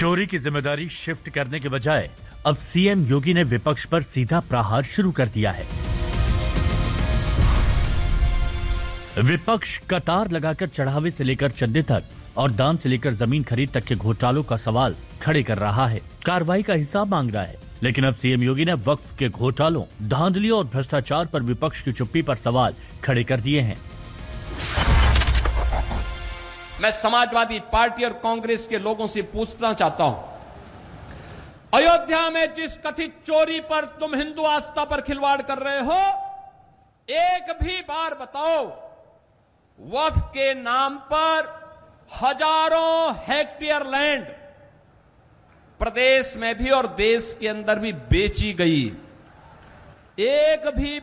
चोरी की जिम्मेदारी शिफ्ट करने के बजाय अब सीएम योगी ने विपक्ष पर सीधा प्रहार शुरू कर दिया है। विपक्ष कतार लगाकर चढ़ावे से लेकर चंदे तक और दान से लेकर जमीन खरीद तक के घोटालों का सवाल खड़े कर रहा है, कार्रवाई का हिसाब मांग रहा है। लेकिन अब सीएम योगी ने वक्फ के घोटालों, धांधलियों और भ्रष्टाचार पर विपक्ष की चुप्पी पर सवाल खड़े कर दिए हैं। मैं समाजवादी पार्टी और कांग्रेस के लोगों से पूछना चाहता हूं, अयोध्या में जिस कथित चोरी पर तुम हिंदू आस्था पर खिलवाड़ कर रहे हो, एक भी बार बताओ वक्फ के नाम पर हजारों हेक्टेयर लैंड प्रदेश में भी और देश के अंदर भी बेची गई। एक भी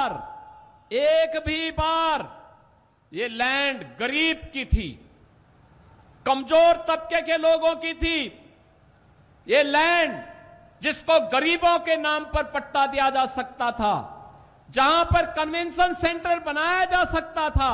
बार ये लैंड गरीब की थी, कमजोर तबके के लोगों की थी। ये लैंड जिसको गरीबों के नाम पर पट्टा दिया जा सकता था, जहां पर कन्वेंशन सेंटर बनाया जा सकता था।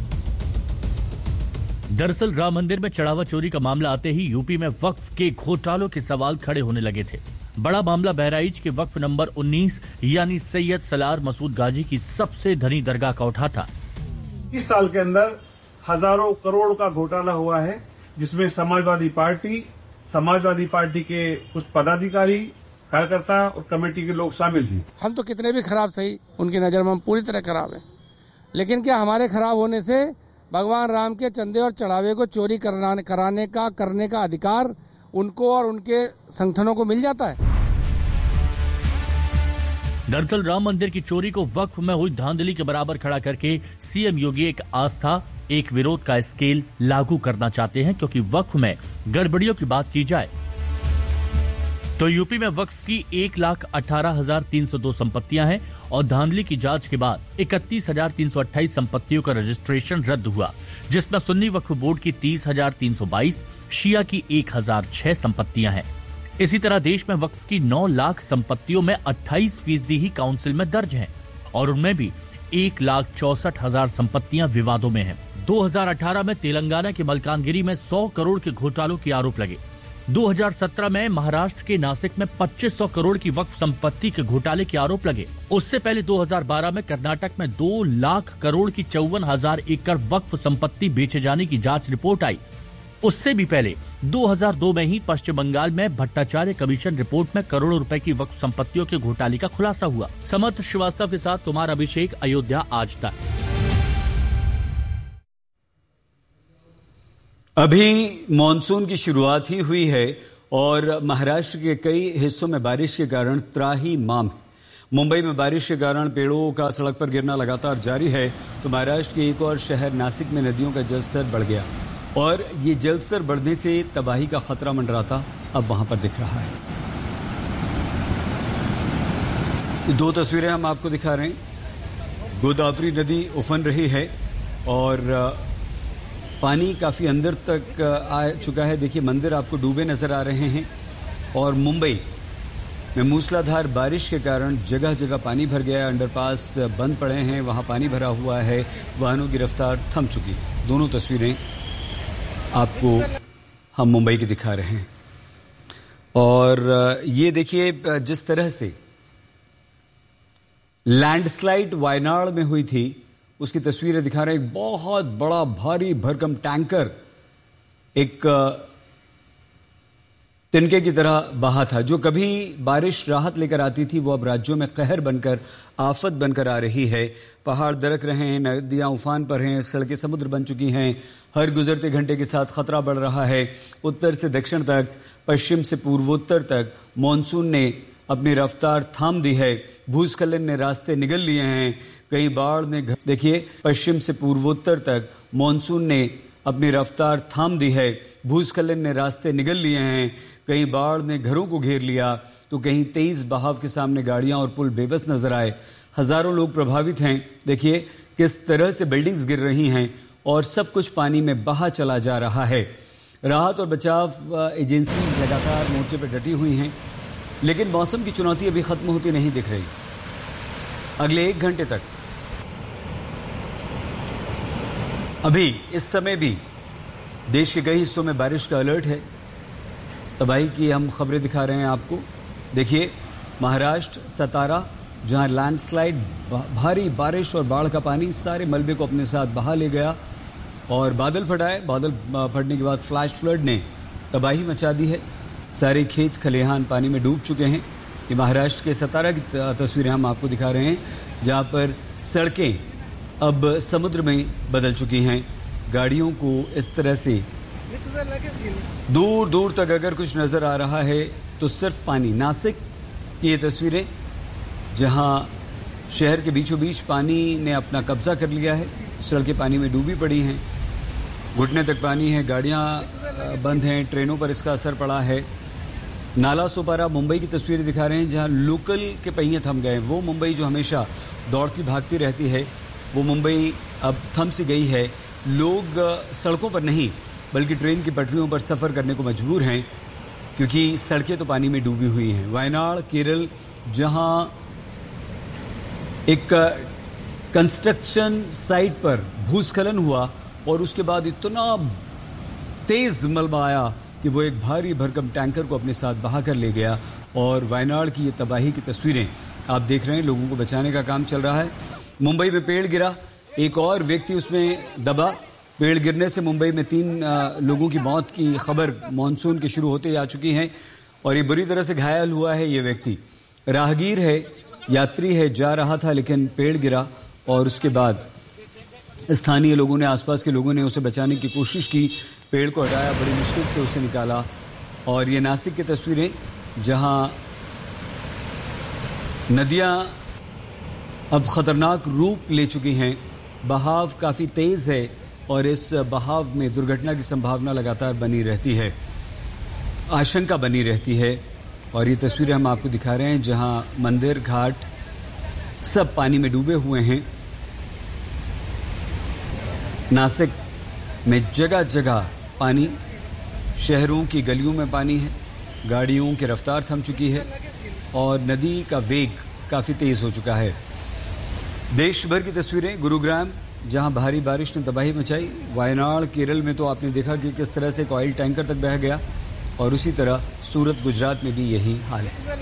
दरअसल राम मंदिर में चढ़ावा चोरी का मामला आते ही यूपी में वक्फ के घोटालों के सवाल खड़े होने लगे थे। बड़ा मामला बहराइच के वक्फ नंबर 19 यानी सैयद सलार मसूद गाजी की सबसे धनी दरगाह का उठा था। इस साल के अंदर हजारों करोड़ का घोटाला हुआ है, जिसमें समाजवादी पार्टी के कुछ पदाधिकारी, कार्यकर्ता और कमेटी के लोग शामिल हैं। हम तो कितने भी खराब सही, उनकी नजर में हम पूरी तरह खराब हैं, लेकिन क्या हमारे खराब होने से भगवान राम के चंदे और चढ़ावे को चोरी करने का अधिकार उनको और उनके संगठनों को मिल जाता है? दरअसल राम मंदिर की चोरी को वक्फ में हुई धांधली के बराबर खड़ा करके सीएम योगी एक आस्था, एक विरोध का स्केल लागू करना चाहते हैं, क्योंकि वक्फ में गड़बड़ियों की बात की जाए तो यूपी में वक्फ की 1,18,302 संपत्तियां हैं और धांधली की जांच के बाद 31,328 संपत्तियों का रजिस्ट्रेशन रद्द हुआ, जिसमें सुन्नी वक्फ बोर्ड की 30,322, शिया की 1,006 संपत्तियां हैं। इसी तरह देश में वक्फ की 9 लाख संपत्तियों में 28% ही काउंसिल में दर्ज हैं और उनमें भी 1,64,000 संपत्तियां विवादों में हैं। 2018 में तेलंगाना के मलकानगिरी में 100 करोड़ के घोटालों के आरोप लगे। 2017 में महाराष्ट्र के नासिक में 2500 करोड़ की वक्फ संपत्ति के घोटाले के आरोप लगे। उससे पहले 2012 में कर्नाटक में 2 लाख करोड़ की 54,000 एकड़ वक्फ संपत्ति बेचे जाने की जांच रिपोर्ट आई। उससे भी पहले 2002 में ही पश्चिम बंगाल में भट्टाचार्य कमीशन रिपोर्ट में करोड़ों रुपए की वक्फ संपत्तियों के घोटाले का खुलासा हुआ। समर्थ श्रीवास्तव के साथ कुमार अभिषेक, अयोध्या आज तक। अभी मॉनसून की शुरुआत ही हुई है और महाराष्ट्र के कई हिस्सों में बारिश के कारण त्राही माम है। मुंबई में बारिश के कारण पेड़ों का सड़क पर गिरना लगातार जारी है, तो महाराष्ट्र के एक और शहर नासिक में नदियों का जलस्तर बढ़ गया और ये जलस्तर बढ़ने से तबाही का खतरा मंडराता अब वहां पर दिख रहा है। 2 तस्वीरें हम आपको दिखा रहे हैं। गोदावरी नदी उफन रही है और पानी काफी अंदर तक आ चुका है। देखिए मंदिर आपको डूबे नजर आ रहे हैं और मुंबई में मूसलाधार बारिश के कारण जगह जगह पानी भर गया है। अंडरपास बंद पड़े हैं, वहां पानी भरा हुआ है, वाहनों की रफ्तार थम चुकी है। दोनों तस्वीरें आपको हम मुंबई की दिखा रहे हैं और ये देखिए जिस तरह से लैंडस्लाइड वायनाड में हुई थी उसकी तस्वीरें दिखा रहे हैं। एक बहुत बड़ा भारी भरकम टैंकर एक तिनके की तरह बहा था। जो कभी बारिश राहत लेकर आती थी वो अब राज्यों में कहर बनकर आफत बनकर आ रही है। पहाड़ दरक रहे हैं, नदियां उफान पर हैं, सड़कें समुद्र बन चुकी हैं। हर गुजरते घंटे के साथ खतरा बढ़ रहा है। उत्तर से दक्षिण तक, पश्चिम से पूर्वोत्तर तक मॉनसून ने अपनी रफ्तार थाम दी है। भूस्खलन ने रास्ते निगल लिए हैं। कई बाढ़ ने देखिए पश्चिम से पूर्वोत्तर तक मॉनसून ने अपनी रफ्तार थाम दी है। भूस्खलन ने रास्ते निगल लिए हैं। कई बाढ़ ने घरों को घेर लिया तो कहीं तेज बहाव के सामने गाड़ियां और पुल बेबस नजर आए। हजारों लोग प्रभावित हैं। देखिए किस तरह से बिल्डिंग्स गिर रही हैं और सब कुछ पानी में बहा चला जा रहा है। राहत और बचाव एजेंसीज लगातार मोर्चे पर डटी हुई हैं, लेकिन मौसम की चुनौती अभी खत्म होती नहीं दिख रही। अगले 1 घंटे तक अभी इस समय भी देश के कई हिस्सों में बारिश का अलर्ट है। तबाही की हम खबरें दिखा रहे हैं आपको। देखिए, महाराष्ट्र सतारा, जहां लैंडस्लाइड, भारी बारिश और बाढ़ का पानी सारे मलबे को अपने साथ बहा ले गया और बादल फटाए। बादल फटने के बाद फ्लैश फ्लड ने तबाही मचा दी है। सारे खेत खलिहान पानी में डूब चुके हैं। ये महाराष्ट्र के सतारा की तस्वीरें हम आपको दिखा रहे हैं, जहां पर सड़कें अब समुद्र में बदल चुकी हैं। गाड़ियों को इस तरह से दूर दूर तक अगर कुछ नजर आ रहा है तो सिर्फ पानी। नासिक की ये तस्वीरें, जहां शहर के बीचों बीच पानी ने अपना कब्जा कर लिया है। सड़कें पानी में डूबी पड़ी हैं, घुटने तक पानी है, गाड़ियां बंद हैं, ट्रेनों पर इसका असर पड़ा है। नाला सोपारा मुंबई की तस्वीरें दिखा रहे हैं, जहां लोकल के पहिए थम गए। वो मुंबई जो हमेशा दौड़ती भागती रहती है, वो मुंबई अब थम सी गई है। लोग सड़कों पर नहीं बल्कि ट्रेन की पटरियों पर सफ़र करने को मजबूर हैं, क्योंकि सड़कें तो पानी में डूबी हुई हैं। वायनाड, केरल, जहां एक कंस्ट्रक्शन साइट पर भूस्खलन हुआ और उसके बाद इतना तेज मलबा आया कि वो एक भारी भरकम टैंकर को अपने साथ बहा कर ले गया। और वायनाड की ये तबाही की तस्वीरें आप देख रहे हैं। लोगों को बचाने का काम चल रहा है। मुंबई में पेड़ गिरा, एक और व्यक्ति उसमें दबा। पेड़ गिरने से मुंबई में 3 लोगों की मौत की खबर मानसून के शुरू होते ही आ चुकी है और ये बुरी तरह से घायल हुआ है। ये व्यक्ति राहगीर है, यात्री है, जा रहा था, लेकिन पेड़ गिरा और उसके बाद स्थानीय लोगों ने, आसपास के लोगों ने उसे बचाने की कोशिश की। पेड़ को हटाया, बड़ी मुश्किल से उसे निकाला। और ये नासिक की तस्वीरें, जहां नदियां अब खतरनाक रूप ले चुकी हैं। बहाव काफ़ी तेज़ है और इस बहाव में दुर्घटना की संभावना लगातार बनी रहती है, आशंका बनी रहती है। और ये तस्वीरें हम आपको दिखा रहे हैं, जहां मंदिर, घाट सब पानी में डूबे हुए हैं। नासिक में जगह जगह पानी, शहरों की गलियों में पानी है, गाड़ियों की रफ्तार थम चुकी है और नदी का वेग काफ़ी तेज़ हो चुका है। देश भर की तस्वीरें, गुरुग्राम, जहां भारी बारिश ने तबाही मचाई। वायनाड, केरल में तो आपने देखा कि किस तरह से एक ऑयल टैंकर तक बह गया और उसी तरह सूरत, गुजरात में भी यही हाल है।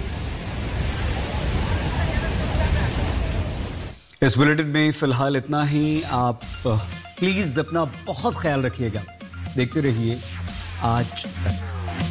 इस बुलेटिन में फिलहाल इतना ही। आप प्लीज अपना बहुत ख्याल रखिएगा। देखते रहिए आज तक।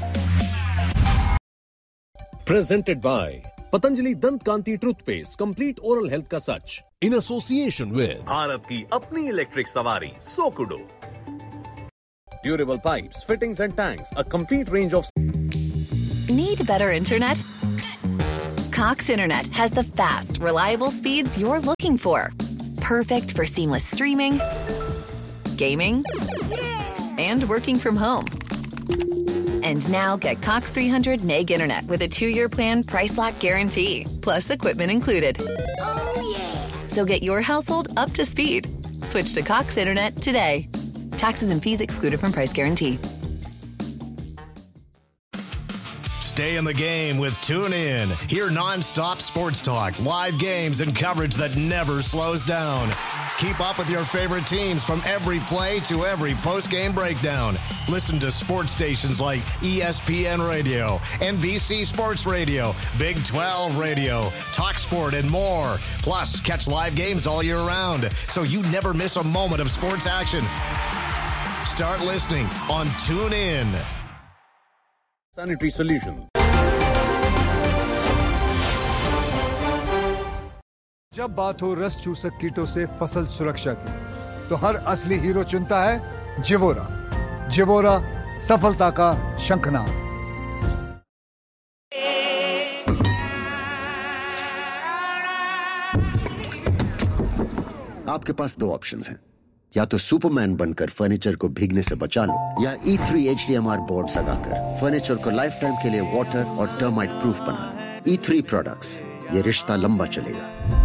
Presented by पतंजलि दंत कांति टूथपेस्ट, कंप्लीट ओरल हेल्थ का सच, इन एसोसिएशन विद भारत की अपनी इलेक्ट्रिक सवारी सोकुडो, durable pipes, fittings and tanks, a complete range of. Need better internet? Cox Internet has the fast, reliable speeds you're looking for. Perfect for seamless streaming, gaming, and working from home. And now get Cox 300 meg internet with a 2-year plan, price lock guarantee, plus equipment included. Oh yeah! So get your household up to speed. Switch to Cox Internet today. Taxes and fees excluded from price guarantee. Stay in the game with TuneIn. Hear non-stop sports talk, live games, and coverage that never slows down. Keep up with your favorite teams from every play to every post-game breakdown. Listen to sports stations like ESPN Radio, NBC Sports Radio, Big 12 Radio, TalkSport, and more. Plus, catch live games all year round, so you never miss a moment of sports action. Start listening on TuneIn. Sanitary solution. जब बात हो रस चूसक कीटों से फसल सुरक्षा की, तो हर असली हीरो चुनता है जिवोरा। जिवोरा, सफलता का शंखनाद। आपके पास 2 ऑप्शंस हैं, या तो सुपरमैन बनकर फर्नीचर को भीगने से बचा लो, या E3 HDMR बोर्ड लगाकर फर्नीचर को लाइफ टाइम के लिए वाटर और टर्माइट प्रूफ बना लो। E3 प्रोडक्ट्स, ये रिश्ता लंबा चलेगा।